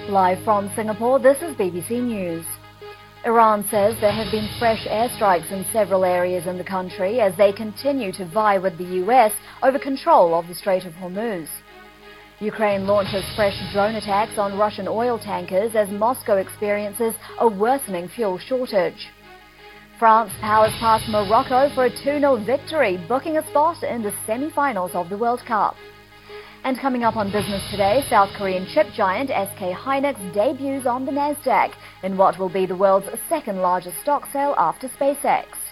Live from Singapore, this is BBC News. Iran says there have been fresh airstrikes in several areas in the country as they continue to vie with the US over control of the Strait of Hormuz. Ukraine launches fresh drone attacks on Russian oil tankers as Moscow experiences a worsening fuel shortage. France powers past Morocco for a 2-0 victory, booking a spot in the semi-finals of the World Cup. And coming up on Business Today, South Korean chip giant SK Hynix debuts on the Nasdaq in what will be the world's second largest stock sale after SpaceX.